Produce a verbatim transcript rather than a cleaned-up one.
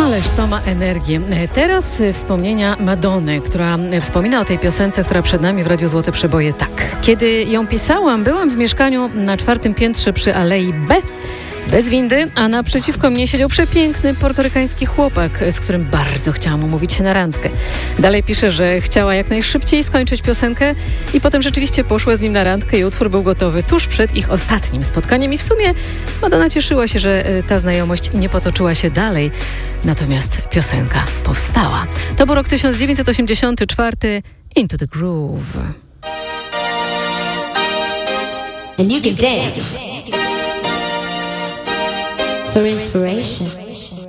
Ależ to ma energię. Teraz wspomnienia Madonny, która wspomina o tej piosence, która przed nami w Radiu Złote Przeboje tak. Kiedy ją pisałam, byłam w mieszkaniu na czwartym piętrze przy Alei B, bez windy, a naprzeciwko mnie siedział przepiękny portorykański chłopak, z którym bardzo chciałam umówić się na randkę. Dalej pisze, że chciała jak najszybciej skończyć piosenkę i potem rzeczywiście poszła z nim na randkę i utwór był gotowy tuż przed ich ostatnim spotkaniem i w sumie Madonna cieszyła się, że ta znajomość nie potoczyła się dalej, natomiast piosenka powstała. To był rok tysiąc dziewięćset osiemdziesiąty czwarty. Into the Groove. And you can dance for inspiration.